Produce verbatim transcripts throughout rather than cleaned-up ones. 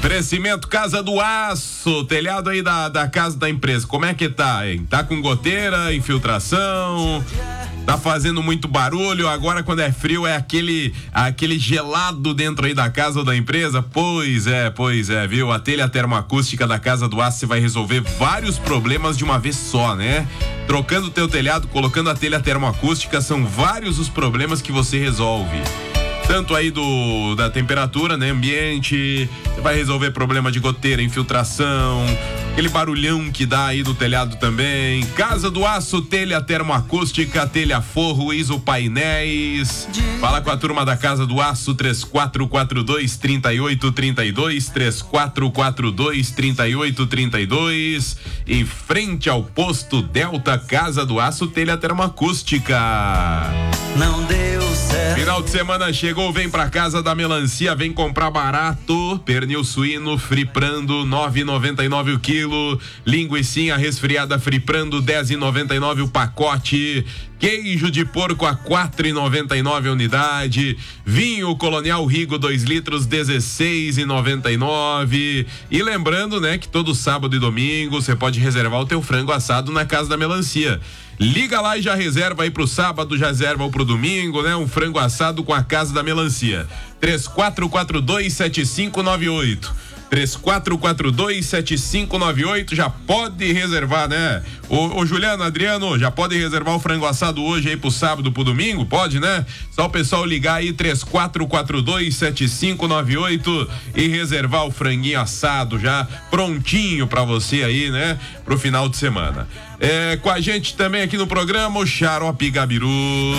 Oferecimento Casa do Aço, telhado aí da, da casa da empresa. Como é que tá, hein? Tá com goteira, infiltração, tá fazendo muito barulho. Agora quando é frio é aquele, aquele gelado dentro aí da casa ou da empresa? Pois é, pois é, viu? A telha termoacústica da Casa do Aço, você vai resolver vários problemas de uma vez só, né? Trocando o teu telhado, colocando a telha termoacústica, são vários os problemas que você resolve. Tanto aí do, da temperatura, né? Ambiente, você vai resolver problema de goteira, infiltração, aquele barulhão que dá aí do telhado também. Casa do Aço, telha termoacústica, telha forro, isopainéis. Fala com a turma da Casa do Aço, três quatro quatro dois, três oito três dois, três quatro quatro dois, três oito três dois. Em frente ao posto Delta, Casa do Aço, telha termoacústica. Não deu certo. Final de semana chegou, vem pra Casa da Melancia, vem comprar barato. Pernil suíno friprando nove e noventa e nove o quilo. Linguicinha resfriada friprando dez e noventa e nove o pacote. Queijo de porco a quatro e noventa e nove a unidade. Vinho Colonial Rigo dois litros dezesseis e noventa e nove. E lembrando, né, que todo sábado e domingo você pode reservar o teu frango assado na Casa da Melancia. Liga lá e já reserva aí pro sábado, já reserva ou pro domingo, né? Um frango assado com a Casa da Melancia. três quatro quatro dois, sete cinco nove oito. três quatro quatro dois, sete cinco nove oito, já pode reservar, né? Ô, ô Juliano, Adriano, já pode reservar o frango assado hoje aí pro sábado, pro domingo? Pode, né? Só o pessoal ligar aí, três quatro quatro dois, sete cinco nove oito e reservar o franguinho assado já prontinho pra você aí, né? Pro final de semana. É, com a gente também aqui no programa, o Xarope Gabiru.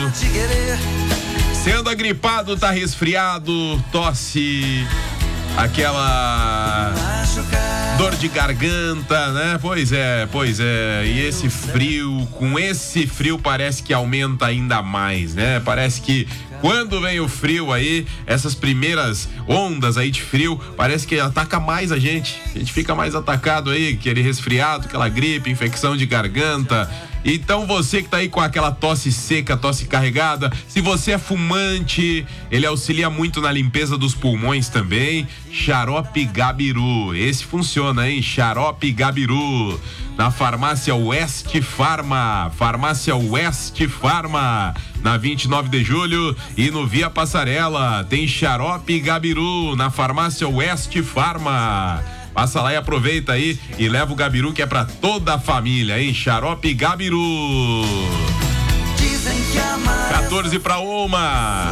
Você anda gripado, tá resfriado, tosse, aquela dor de garganta, né? Pois é, pois é. E esse frio, com esse frio parece que aumenta ainda mais, né? Parece que quando vem o frio aí, essas primeiras ondas aí de frio, parece que ataca mais a gente. A gente fica mais atacado aí, aquele resfriado, aquela gripe, infecção de garganta. Então você que tá aí com aquela tosse seca, tosse carregada, se você é fumante, ele auxilia muito na limpeza dos pulmões também. Xarope Gabiru, esse funciona, hein? Xarope Gabiru, na farmácia West Farma, farmácia West Farma, na vinte e nove de julho e no Via Passarela, tem Xarope Gabiru, na farmácia West Farma. Passa lá e aproveita aí e leva o Gabiru, que é pra toda a família, hein? Xarope Gabiru. quatorze para uma.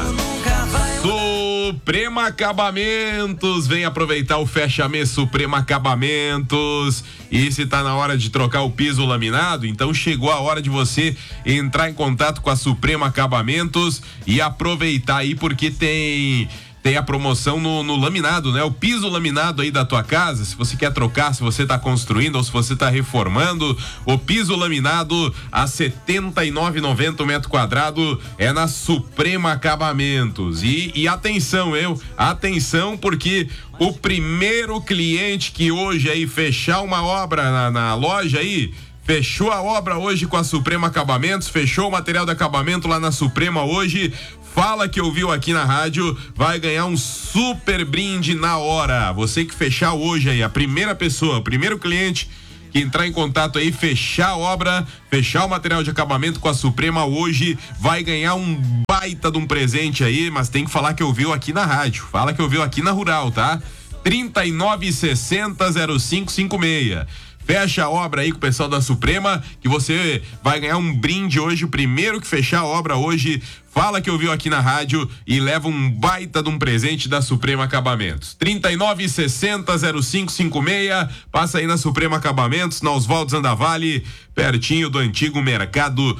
Suprema Acabamentos, vem aproveitar o fecha-mês Suprema Acabamentos. E se tá na hora de trocar o piso laminado, então chegou a hora de você entrar em contato com a Suprema Acabamentos e aproveitar aí, porque tem Tem a promoção no, no laminado, né? O piso laminado aí da tua casa, se você quer trocar, se você tá construindo ou se você tá reformando, o piso laminado a setenta e nove reais e noventa centavos o metro quadrado é na Suprema Acabamentos. E, e atenção, eu, atenção, porque o primeiro cliente que hoje aí fechar uma obra na, na loja aí, fechou a obra hoje com a Suprema Acabamentos, fechou o material de acabamento lá na Suprema hoje, fala que ouviu aqui na rádio, vai ganhar um super brinde na hora. Você que fechar hoje aí, a primeira pessoa, o primeiro cliente que entrar em contato aí, fechar a obra, fechar o material de acabamento com a Suprema hoje, vai ganhar um baita de um presente aí, mas tem que falar que ouviu aqui na rádio. Fala que ouviu aqui na Rural, tá? trinta e nove sessenta, zero cinco cinco seis. Fecha a obra aí com o pessoal da Suprema, que você vai ganhar um brinde hoje, o primeiro que fechar a obra hoje, fala que ouviu aqui na rádio e leva um baita de um presente da Suprema Acabamentos. trinta e nove sessenta, zero cinco cinco seis, passa aí na Suprema Acabamentos, na Oswaldo Zandavalli, pertinho do antigo mercado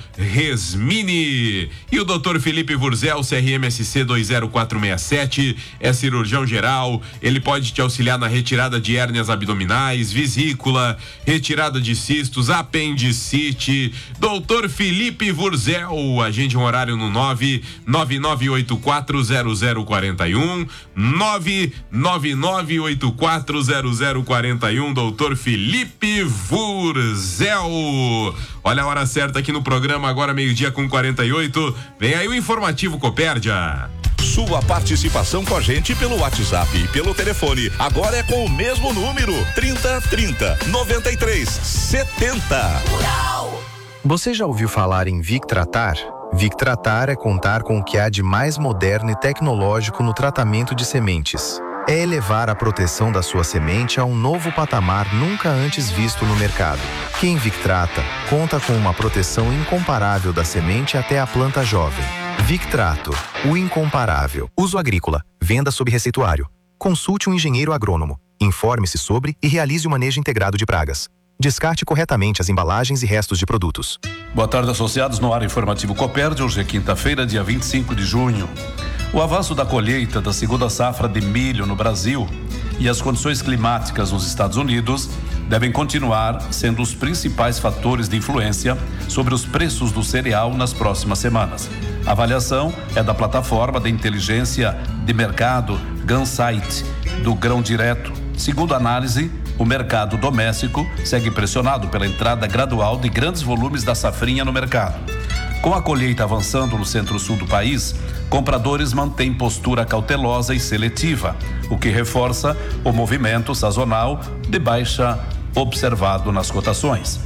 Resmini. E o doutor Felipe Vurzel, C R M S C dois zero quatro seis sete, é cirurgião geral, ele pode te auxiliar na retirada de hérnias abdominais, vesícula, retirada de cistos, apendicite. doutor Felipe Vurzel, agende um horário no nove nove nove oito quatro zero zero quatro um, nove nove nove oito quatro zero zero quatro um, doutor Felipe Vurzel. Olha a hora certa aqui no programa, agora meio-dia com quarenta e oito. Vem aí o informativo Copérdia. Sua participação com a gente pelo WhatsApp e pelo telefone. Agora é com o mesmo número: trinta, trinta, noventa e três, setenta. Você já ouviu falar em Victratar? Victratar é contar com o que há de mais moderno e tecnológico no tratamento de sementes. É elevar a proteção da sua semente a um novo patamar nunca antes visto no mercado. Quem Victrata conta com uma proteção incomparável da semente até a planta jovem. Victrato, o incomparável. Uso agrícola, venda sob receituário. Consulte um engenheiro agrônomo. Informe-se sobre e realize o manejo integrado de pragas. Descarte corretamente as embalagens e restos de produtos. Boa tarde, associados, no ar informativo Copérdia. Hoje é quinta-feira, dia vinte e cinco de junho. O avanço da colheita da segunda safra de milho no Brasil e as condições climáticas nos Estados Unidos devem continuar sendo os principais fatores de influência sobre os preços do cereal nas próximas semanas. A avaliação é da plataforma de inteligência de mercado Gansight do Grão Direto. Segundo a análise, o mercado doméstico segue pressionado pela entrada gradual de grandes volumes da safrinha no mercado. Com a colheita avançando no centro-sul do país, compradores mantêm postura cautelosa e seletiva, o que reforça o movimento sazonal de baixa observado nas cotações.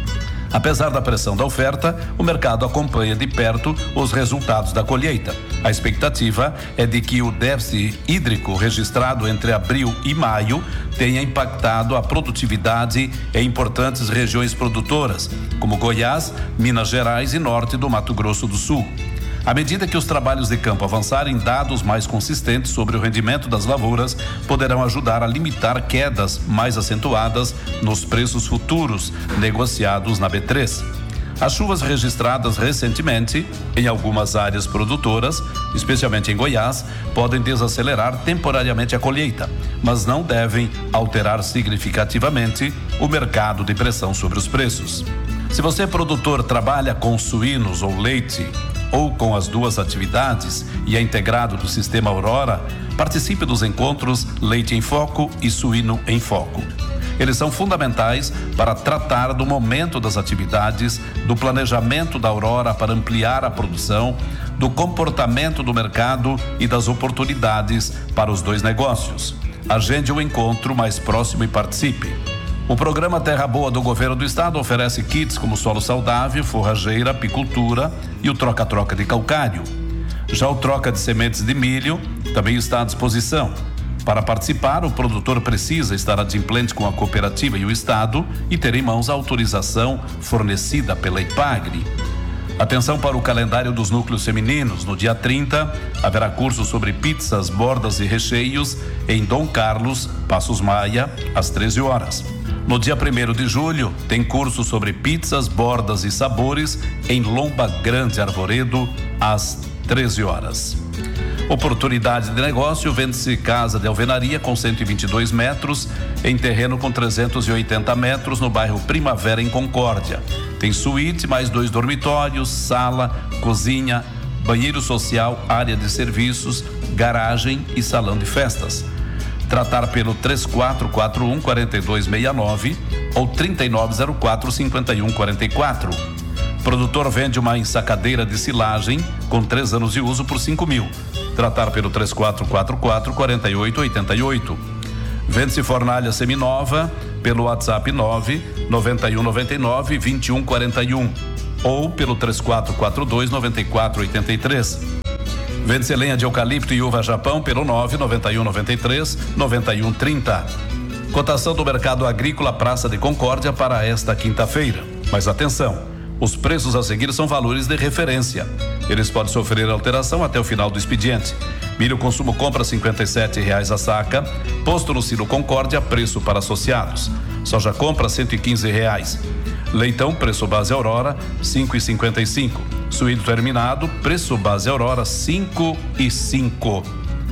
Apesar da pressão da oferta, o mercado acompanha de perto os resultados da colheita. A expectativa é de que o déficit hídrico registrado entre abril e maio tenha impactado a produtividade em importantes regiões produtoras, como Goiás, Minas Gerais e norte do Mato Grosso do Sul. À medida que os trabalhos de campo avançarem, dados mais consistentes sobre o rendimento das lavouras poderão ajudar a limitar quedas mais acentuadas nos preços futuros negociados na B três. As chuvas registradas recentemente em algumas áreas produtoras, especialmente em Goiás, podem desacelerar temporariamente a colheita, mas não devem alterar significativamente o mercado de pressão sobre os preços. Se você, produtor, trabalha com suínos ou leite, ou com as duas atividades e é integrado do Sistema Aurora, participe dos encontros Leite em Foco e Suíno em Foco. Eles são fundamentais para tratar do momento das atividades, do planejamento da Aurora para ampliar a produção, do comportamento do mercado e das oportunidades para os dois negócios. Agende o encontro mais próximo e participe. O programa Terra Boa do Governo do Estado oferece kits como solo saudável, forrageira, apicultura e o troca-troca de calcário. Já o troca de sementes de milho também está à disposição. Para participar, o produtor precisa estar adimplente com a cooperativa e o Estado e ter em mãos a autorização fornecida pela IPAGRE. Atenção para o calendário dos núcleos femininos. No dia trinta, haverá curso sobre pizzas, bordas e recheios em Dom Carlos, Passos Maia, às treze horas. No dia primeiro de julho, tem curso sobre pizzas, bordas e sabores em Lomba Grande Arvoredo, às treze horas. Oportunidade de negócio: vende-se casa de alvenaria com cento e vinte e dois metros em terreno com trezentos e oitenta metros no bairro Primavera, em Concórdia. Tem suíte, mais dois dormitórios, sala, cozinha, banheiro social, área de serviços, garagem e salão de festas. Tratar pelo três quatro quatro um, quatro dois seis nove ou trinta e nove zero quatro, cinquenta e um quarenta e quatro. Produtor vende uma ensacadeira de silagem com três anos de uso por cinco mil. Tratar pelo três quatro quatro quatro, quatro oito oito oito. Vende-se fornalha seminova pelo WhatsApp nove nove um nove nove, vinte e um quarenta e um ou pelo três quatro quatro dois, nove quatro oito três. Vende-se lenha de eucalipto e uva Japão pelo nove nove um nove três, nove um trinta. Cotação do mercado agrícola Praça de Concórdia para esta quinta-feira. Mas atenção, os preços a seguir são valores de referência. Eles podem sofrer alteração até o final do expediente. Milho consumo compra cinquenta e sete reais a saca. Posto no Silo Concórdia, preço para associados. Soja compra cento e quinze reais. Leitão, preço base Aurora, cinco e cinquenta e cinco. Suíno terminado, preço base Aurora, cinco e cinco.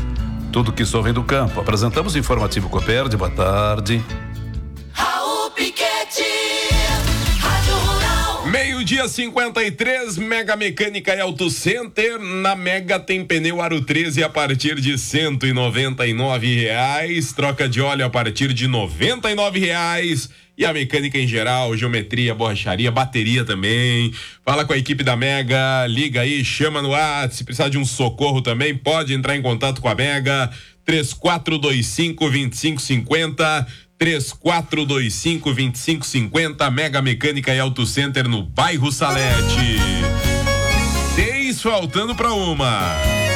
Tudo que só vem do campo. Apresentamos o informativo Copérdia. Boa tarde. Raul Piquete, Rádio Rural. Meio-dia cinquenta e três, Mega Mecânica e Auto Center. Na Mega tem pneu Aro treze a partir de cento e noventa e nove reais. Troca de óleo a partir de noventa e nove reais. E a mecânica em geral, geometria, borracharia, bateria também. Fala com a equipe da Mega, liga aí, chama no WhatsApp. Se precisar de um socorro também, pode entrar em contato com a Mega. três quatro dois cinco, dois cinco cinco zero. três quatro dois cinco, dois cinco cinco zero. Mega Mecânica e Auto Center no bairro Salete. Seis faltando para uma.